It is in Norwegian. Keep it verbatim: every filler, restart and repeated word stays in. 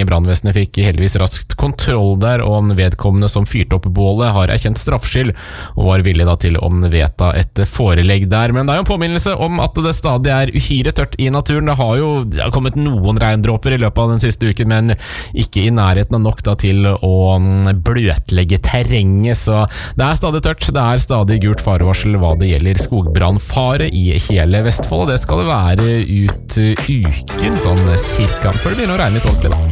brannvesenet fikk heldigvis raskt kontroll der, og vedkommende som fyrte opp bålet har erkjent straffskyld og var villig da til å vedta et forelegg der. Men det er jo en påminnelse om at det stadig er uhyre tørt i naturen. Det har jo det har kommet noen regndråper i løpet av den siste uken, men ikke i nærheten av nok da til å bløtlegge terrenget, så det er stadig tørt. Det er stadig gult farevarsel hva det gjelder skogbrannfare i hele Vestfold, og det skal det være ut uken, sånn cirka, før det begynner å regne litt ordentlig da.